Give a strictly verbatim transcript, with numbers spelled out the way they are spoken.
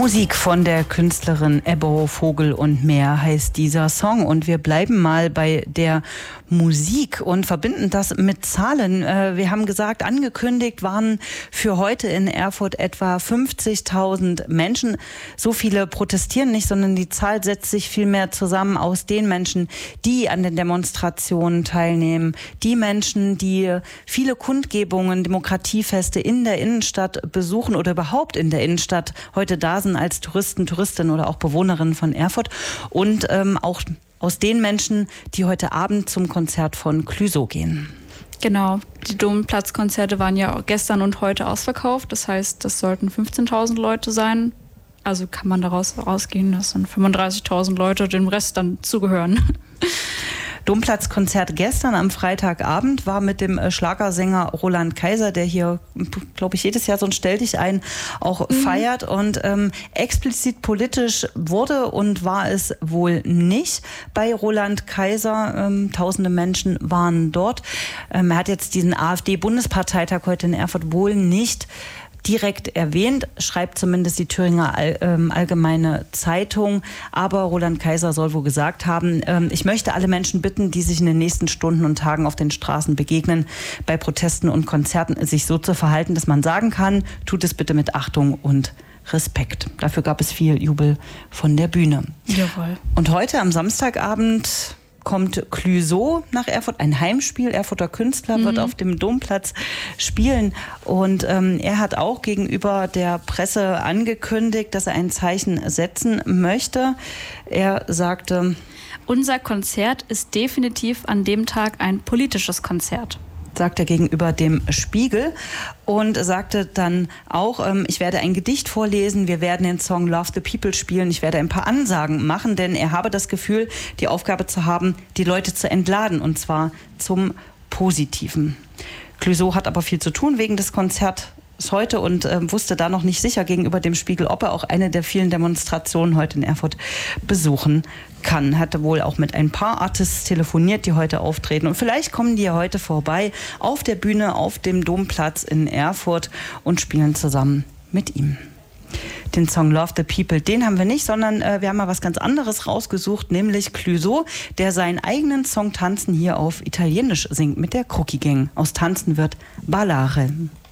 Musik von der Künstlerin Ebbo Vogel und mehr heißt dieser Song. Und wir bleiben mal bei der Musik und verbinden das mit Zahlen. Wir haben gesagt, angekündigt waren für heute in Erfurt etwa fünfzigtausend Menschen. So viele protestieren nicht, sondern die Zahl setzt sich vielmehr zusammen aus den Menschen, die an den Demonstrationen teilnehmen. Die Menschen, die viele Kundgebungen, Demokratiefeste in der Innenstadt besuchen oder überhaupt in der Innenstadt heute da sind als Touristen, Touristinnen oder auch Bewohnerinnen von Erfurt. Und ähm, auch aus den Menschen, die heute Abend zum Konzert von Clouseau gehen. Genau, die Domplatzkonzerte waren ja gestern und heute ausverkauft. Das heißt, das sollten fünfzehntausend Leute sein. Also kann man daraus ausgehen, dass dann fünfunddreißigtausend Leute dem Rest dann zugehören. Domplatzkonzert gestern am Freitagabend war mit dem Schlagersänger Roland Kaiser, der hier, glaube ich, jedes Jahr so ein Stell dich ein auch mhm. feiert. Und ähm, explizit politisch wurde und war es wohl nicht bei Roland Kaiser. Ähm, tausende Menschen waren dort. Ähm, er hat jetzt diesen AfD-Bundesparteitag heute in Erfurt wohl nicht direkt erwähnt, schreibt zumindest die Thüringer All, ähm, Allgemeine Zeitung. Aber Roland Kaiser soll wohl gesagt haben, ähm, ich möchte alle Menschen bitten, die sich in den nächsten Stunden und Tagen auf den Straßen begegnen, bei Protesten und Konzerten sich so zu verhalten, dass man sagen kann, tut es bitte mit Achtung und Respekt. Dafür gab es viel Jubel von der Bühne. Jawohl. Und heute am Samstagabend kommt Clouseau nach Erfurt, ein Heimspiel. Erfurter Künstler wird mhm. auf dem Domplatz spielen. Und ähm, er hat auch gegenüber der Presse angekündigt, dass er ein Zeichen setzen möchte. Er sagte: Unser Konzert ist definitiv an dem Tag ein politisches Konzert, sagt er gegenüber dem Spiegel und sagte dann auch, ähm, ich werde ein Gedicht vorlesen, wir werden den Song Love the People spielen, ich werde ein paar Ansagen machen, denn er habe das Gefühl, die Aufgabe zu haben, die Leute zu entladen und zwar zum Positiven. Clouseau hat aber viel zu tun wegen des Konzerts heute und äh, wusste da noch nicht sicher gegenüber dem Spiegel, ob er auch eine der vielen Demonstrationen heute in Erfurt besuchen kann. Hatte wohl auch mit ein paar Artists telefoniert, die heute auftreten. Und vielleicht kommen die ja heute vorbei auf der Bühne auf dem Domplatz in Erfurt und spielen zusammen mit ihm. Den Song Love the People, den haben wir nicht, sondern äh, wir haben mal was ganz anderes rausgesucht, nämlich Clouseau, der seinen eigenen Song Tanzen hier auf Italienisch singt mit der Crookie Gang. Aus Tanzen wird Ballare.